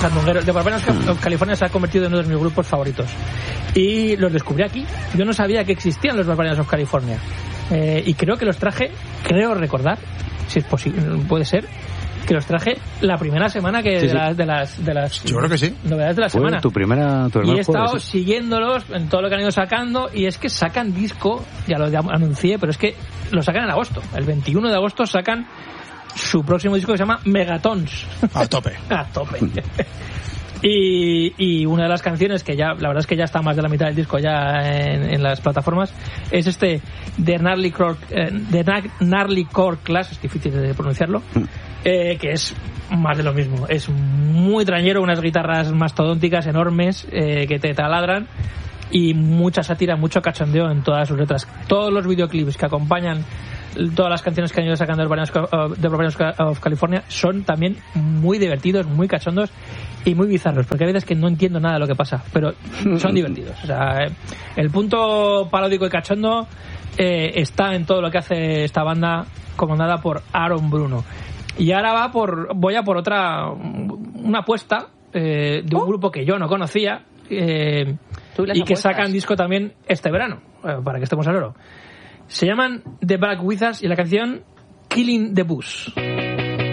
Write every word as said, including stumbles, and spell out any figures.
sandungueros. The Barbarians of California se ha convertido en uno de mis grupos favoritos. Y los descubrí aquí. Yo no sabía que existían los Barbarians of California. Eh, y creo que los traje, creo recordar, si es posible, puede ser, que los traje la primera semana que sí, de, sí. Las, de las de las Yo creo que sí. novedades de la Fue semana. tu primera, tu y he estado jueves, ¿sí? siguiéndolos en todo lo que han ido sacando, y es que sacan disco, ya lo anuncié, pero es que lo sacan en agosto. El veintiuno de agosto sacan su próximo disco que se llama Megatons. A tope. A tope. Y, y una de las canciones que ya, la verdad es que ya está más de la mitad del disco ya en, en las plataformas, es este The Gnarly Core, eh, The Gnarly Core Class, es difícil de pronunciarlo, eh, que es más de lo mismo. Es muy trañero, unas guitarras mastodónticas enormes eh, que te taladran, y mucha sátira, mucho cachondeo en todas sus letras. Todos los videoclips que acompañan todas las canciones que han ido sacando de Barbarians of California son también muy divertidos, muy cachondos y muy bizarros, porque hay veces que no entiendo nada de lo que pasa, pero son divertidos. O sea, el punto paródico y cachondo eh, está en todo lo que hace esta banda comandada por Aaron Bruno. Y ahora va por voy a por otra una apuesta eh, de un grupo que yo no conocía eh, y que sacan disco también este verano, eh, para que estemos al oro. Se llaman The Black Wizards y la canción Killing the Bus.